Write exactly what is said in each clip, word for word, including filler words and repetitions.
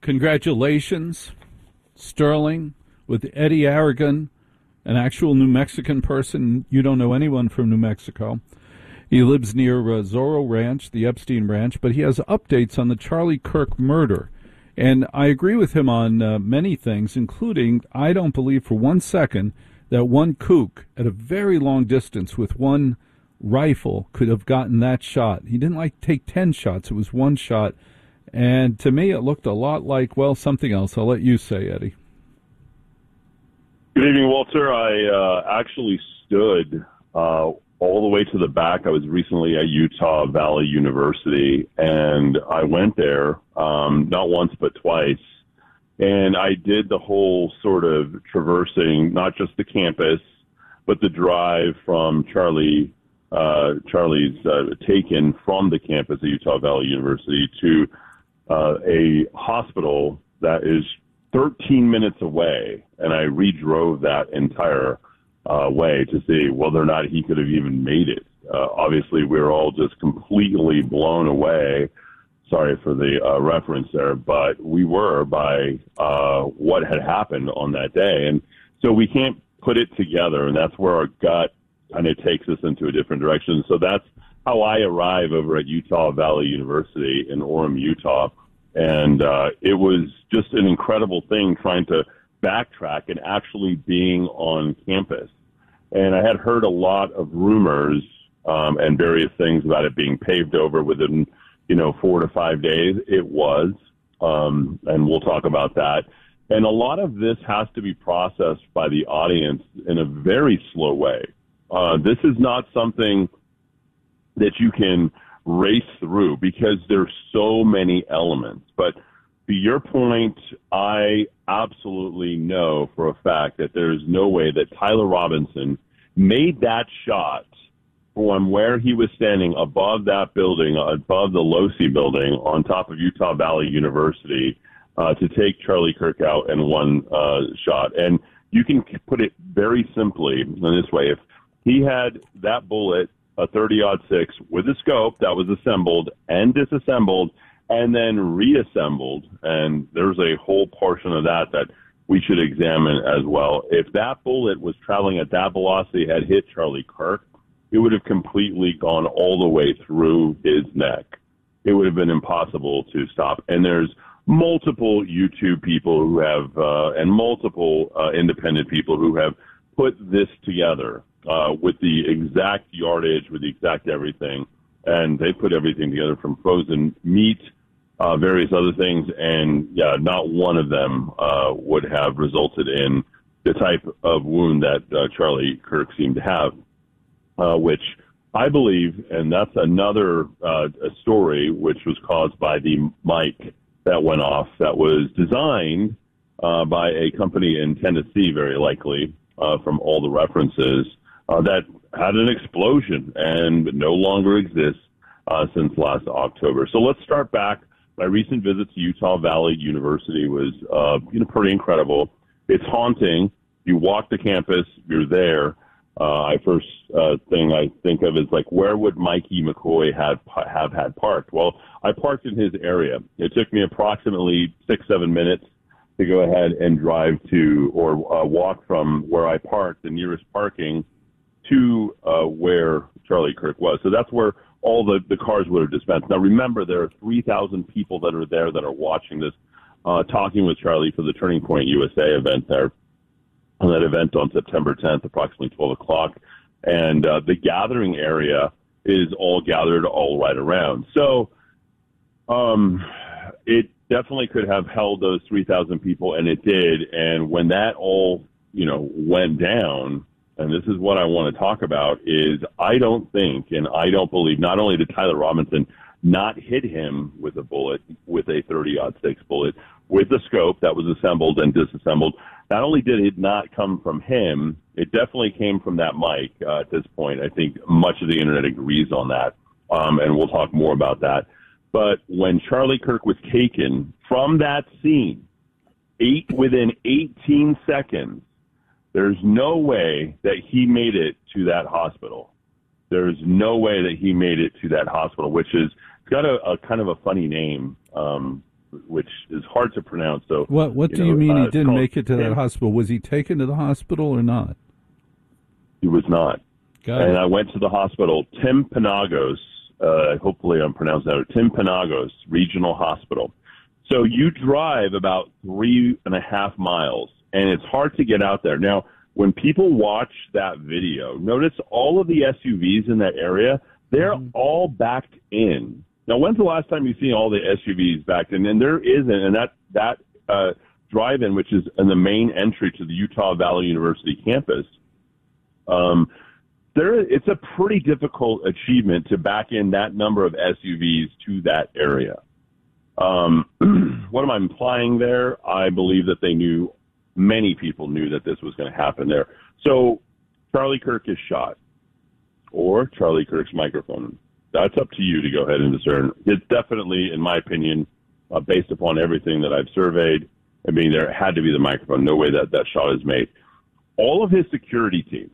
congratulations, Sterling, with Eddie Aragon, an actual New Mexican person. You don't know anyone from New Mexico. He lives near uh, Zorro Ranch, the Epstein Ranch, but he has updates on the Charlie Kirk murder. And I agree with him on uh, many things, including I don't believe for one second that one kook at a very long distance with one rifle could have gotten that shot. He didn't like take ten shots. It was one shot. And to me, it looked a lot like, well, something else. I'll let you say, Eddie. Good evening, Walter. I uh, actually stood uh, all the way to the back. I was recently at Utah Valley University, and I went there um, not once but twice. And I did the whole sort of traversing, not just the campus, but the drive from Charlie, uh, Charlie's uh, taken from the campus at Utah Valley University to uh, a hospital that is thirteen minutes away. And I redrove that entire uh, way to see whether or not he could have even made it. Uh, obviously, we were all just completely blown away. Sorry for the uh, reference there, but we were by uh, what had happened on that day. And so we can't put it together, and that's where our gut kind of takes us into a different direction. So that's how I arrive over at Utah Valley University in Orem, Utah. And uh, it was just an incredible thing trying to backtrack and actually being on campus. And I had heard a lot of rumors um, and various things about it being paved over within you know, four to five days. It was, um, and we'll talk about that. And a lot of this has to be processed by the audience in a very slow way. Uh, this is not something that you can race through because there's so many elements. But to your point, I absolutely know for a fact that there's no way that Tyler Robinson made that shot from where he was standing above that building, above the Losi building on top of Utah Valley University uh, to take Charlie Kirk out in one uh, shot. And you can put it very simply in this way. If he had that bullet, a thirty aught six, with a scope that was assembled and disassembled and then reassembled, and there's a whole portion of that that we should examine as well. If that bullet was traveling at that velocity, had hit Charlie Kirk, it would have completely gone all the way through his neck. It would have been impossible to stop. And there's multiple YouTube people who have, uh, and multiple uh, independent people who have put this together uh, with the exact yardage, with the exact everything. And they put everything together from frozen meat, uh, various other things. And yeah, not one of them uh, would have resulted in the type of wound that uh, Charlie Kirk seemed to have. Uh, which I believe, and that's another uh, a story, which was caused by the mic that went off that was designed uh, by a company in Tennessee, very likely, uh, from all the references, uh, that had an explosion and no longer exists uh, since last October. So let's start back. My recent visit to Utah Valley University was uh, you know, pretty incredible. It's haunting. You walk the campus, you're there. Uh, I first uh, thing I think of is like, where would Mikey McCoy have have had parked? Well, I parked in his area. It took me approximately six, seven minutes to go ahead and drive to or uh, walk from where I parked, the nearest parking, to uh, where Charlie Kirk was. So that's where all the, the cars would have dispensed. Now, remember, there are three thousand people that are there that are watching this, uh, talking with Charlie for the Turning Point U S A event there. On that event on September tenth, approximately twelve o'clock. And uh, the gathering area is all gathered all right around. So um, it definitely could have held those three thousand people, and it did. And when that all, you know, went down, and this is what I want to talk about, is I don't think, and I don't believe, not only did Tyler Robinson not hit him with a bullet, with a thirty aught six bullet, with the scope that was assembled and disassembled, not only did it not come from him, it definitely came from that mic uh, at this point. I think much of the internet agrees on that, um, and we'll talk more about that. But when Charlie Kirk was taken from that scene, eight within eighteen seconds, there's no way that he made it to that hospital. There's no way that he made it to that hospital, which is it's got a, a kind of a funny name. Um, which is hard to pronounce. So what what you do know, you mean uh, he didn't make it to Tim, that hospital? Was he taken to the hospital or not? He was not. Got and it. I went to the hospital, Timpanogos. Uh, hopefully, I'm pronouncing that. Timpanogos Regional Hospital. So you drive about three and a half miles, and it's hard to get out there. Now, when people watch that video, notice all of the S U Vs in that area, they're mm-hmm. all backed in. Now, when's the last time you've seen all the S U Vs backed in? And there isn't, and that, that uh, drive-in, which is in the main entry to the Utah Valley University campus, um, there, it's a pretty difficult achievement to back in that number of S U Vs to that area. Um, what am I implying there? I believe that they knew, many people knew that this was going to happen there. So Charlie Kirk is shot, or Charlie Kirk's microphone. That's up to you to go ahead and discern. It's definitely, in my opinion, uh, based upon everything that I've surveyed, I mean, there had to be the microphone. No way that that shot is made. All of his security team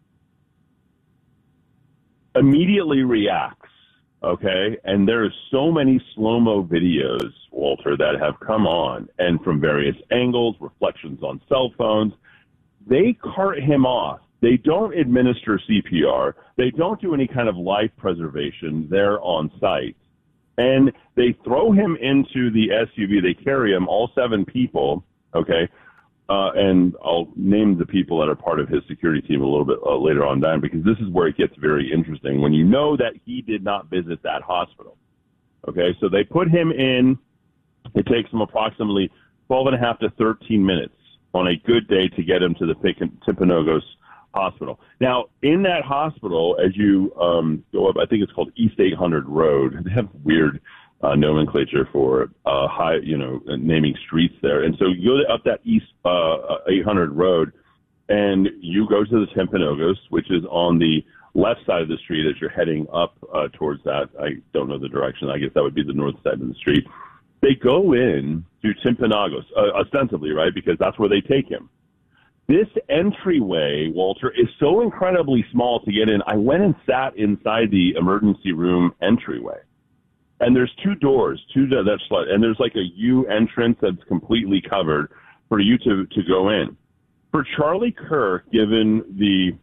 immediately reacts. Okay, and there's so many slow-mo videos, Walter, that have come on, and from various angles, reflections on cell phones. They cart him off. They don't administer C P R. They don't do any kind of life preservation there on site. And they throw him into the S U V. They carry him, all seven people, okay, uh, and I'll name the people that are part of his security team a little bit uh, later on down, because this is where it gets very interesting when you know that he did not visit that hospital. Okay, so they put him in. It takes them approximately twelve and a half to thirteen minutes on a good day to get him to the Timpanogos hospital. Now, in that hospital, as you um, go up, I think it's called East eight hundred Road. They have weird Uh, nomenclature for uh, high, you know, naming streets there. And so you go up that East uh, eight hundred Road, and you go to the Timpanogos, which is on the left side of the street as you're heading up uh, towards that. I don't know the direction. I guess that would be the north side of the street. They go in to Timpanogos, uh, ostensibly, right, because that's where they take him. This entryway, Walter, is so incredibly small to get in. I went and sat inside the emergency room entryway. And there's two doors, two that that's and there's like a U entrance that's completely covered for you to, to go in. For Charlie Kirk, given the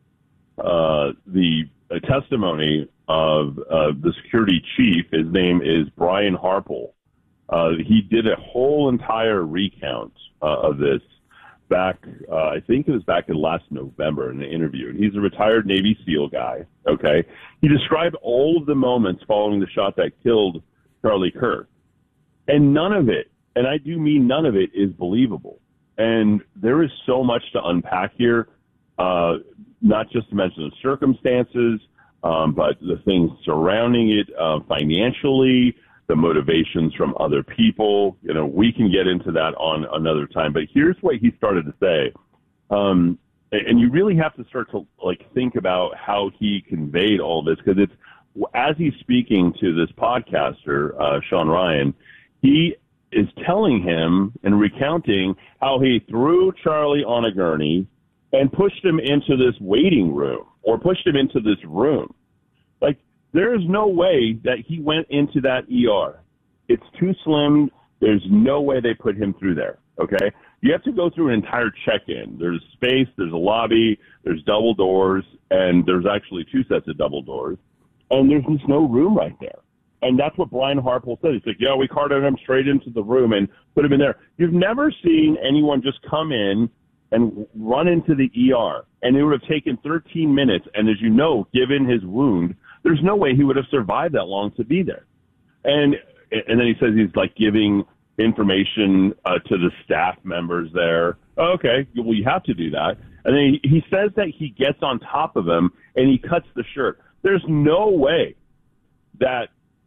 uh, the uh, testimony of uh, the security chief, his name is Brian Harple. Uh, he did a whole entire recount uh, of this back, uh, I think it was back in last November in an interview. And he's a retired Navy SEAL guy, okay? He described all of the moments following the shot that killed Charlie Kirk. And none of it, and I do mean none of it, is believable. And there is so much to unpack here, uh, not just to mention the circumstances, um, but the things surrounding it uh, financially, the motivations from other people. You know, we can get into that on another time. But here's what he started to say. Um, and you really have to start to, like, think about how he conveyed all this, because it's, as he's speaking to this podcaster, uh, Sean Ryan, he is telling him and recounting how he threw Charlie on a gurney and pushed him into this waiting room, or pushed him into this room. Like, there's no way that he went into that E R. It's too slim. There's no way they put him through there, okay? You have to go through an entire check-in. There's space, there's a lobby, there's double doors, and there's actually two sets of double doors. And there's just no room right there. And that's what Brian Harple said. He's like, yeah, we carted him straight into the room and put him in there. You've never seen anyone just come in and run into the E R. And it would have taken thirteen minutes. And as you know, given his wound, there's no way he would have survived that long to be there. And and then he says he's like giving information uh, to the staff members there. Oh, okay, well, you have to do that. And then he, he says that he gets on top of him and he cuts the shirt. There's no way that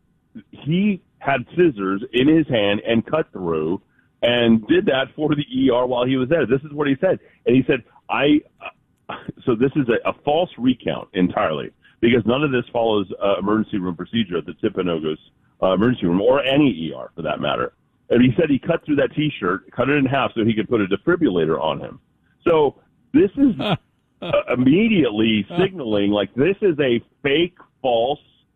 he had scissors in his hand and cut through and did that for the E R while he was there. This is what he said. And he said, I, uh, so this is a, a false recount entirely, because none of this follows uh, emergency room procedure at the Timpanogos uh, emergency room, or any E R for that matter. And he said he cut through that T-shirt, cut it in half so he could put a defibrillator on him. So this is uh, immediately signaling like this is a fake, false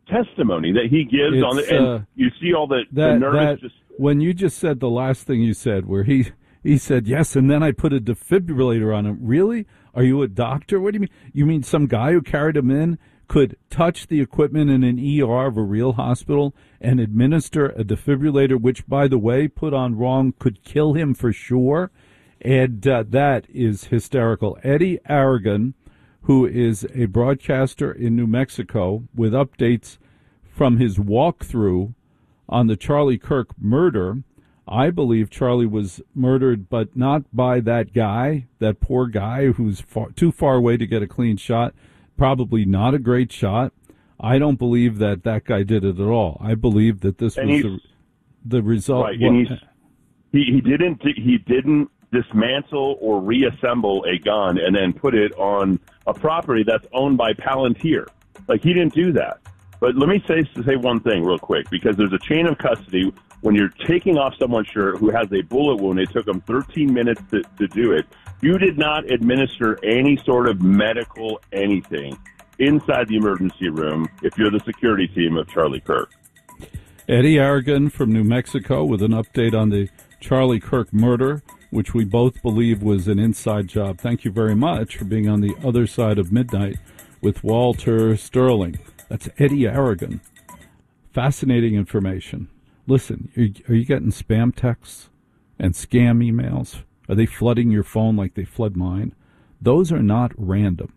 testimony that he gives It's, on the, and uh, you see all the, that, the nervous that, just. When you just said the last thing you said, where he he said yes, and then I put a defibrillator on him. Really? Are you a doctor? What do you mean? You mean some guy who carried him in could touch the equipment in an E R of a real hospital and administer a defibrillator, which, by the way, put on wrong, could kill him for sure? And uh, that is hysterical. Eddie Aragon, who is a broadcaster in New Mexico, with updates from his walkthrough on the Charlie Kirk murder. I believe Charlie was murdered, but not by that guy, that poor guy who's far, too far away to get a clean shot, probably not a great shot. I don't believe that that guy did it at all. I believe that this And was he's- the, the result. Right, what- and he's, he, he didn't he didn't dismantle or reassemble a gun and then put it on a property that's owned by Palantir. Like, he didn't do that. But let me say say one thing real quick, because there's a chain of custody. When you're taking off someone's shirt who has a bullet wound, it took them thirteen minutes to, to do it. You did not administer any sort of medical anything inside the emergency room if you're the security team of Charlie Kirk. Eddie Aragon from New Mexico with an update on the Charlie Kirk murder, which we both believe was an inside job. Thank you very much for being on the other side of midnight with Walter Sterling. That's Eddie Aragon. Fascinating information. Listen, are you, are you getting spam texts and scam emails? Are they flooding your phone like they flood mine? Those are not random.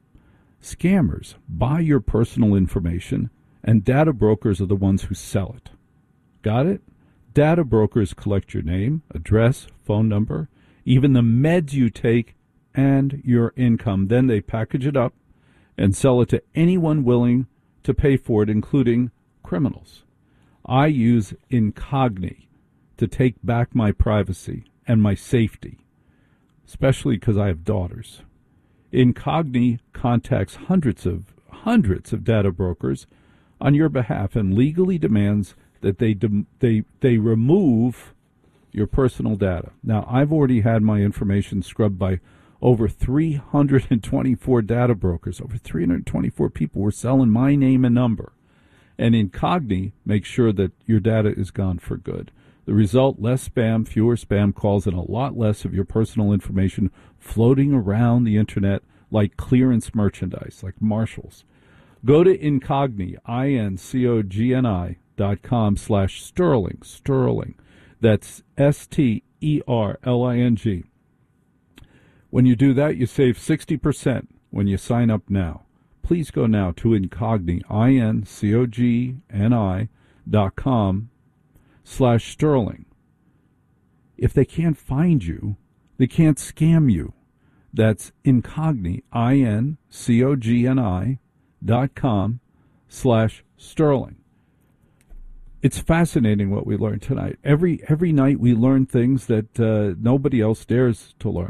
Scammers buy your personal information, and data brokers are the ones who sell it. Got it? Data brokers collect your name, address, phone number, even the meds you take, and your income. Then they package it up and sell it to anyone willing to pay for it, including criminals. I use Incogni to take back my privacy and my safety, especially because I have daughters. Incogni contacts hundreds of hundreds of data brokers on your behalf and legally demands that they de- they they remove your personal data. Now, I've already had my information scrubbed by over three hundred twenty-four data brokers. Over three hundred twenty-four people were selling my name and number. And Incogni makes sure that your data is gone for good. The result, less spam, fewer spam calls, and a lot less of your personal information floating around the internet like clearance merchandise, like Marshalls. Go to Incogni, I N C O G N I dot com slash Sterling, Sterling. That's S T E R L I N G. When you do that, you save sixty percent when you sign up now. Please go now to Incogni, I N C O G N I dot com slash Sterling. If they can't find you, they can't scam you. That's Incogni, I N C O G N I dot com slash Sterling. It's fascinating what we learned tonight. Every every night we learn things that uh, nobody else dares to learn.